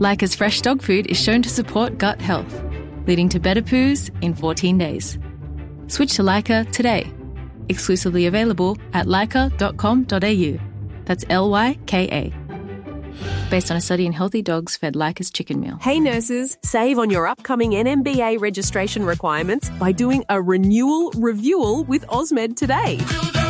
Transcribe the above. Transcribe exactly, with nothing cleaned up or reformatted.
Lyca's fresh dog food is shown to support gut health, leading to better poos in fourteen days. Switch to Lyca today. Exclusively available at lyca dot com dot a u. That's L Y K A. Based on a study in healthy dogs fed Lyca's chicken meal. Hey nurses, save on your upcoming N M B A registration requirements by doing a renewal reviewal with Osmed today.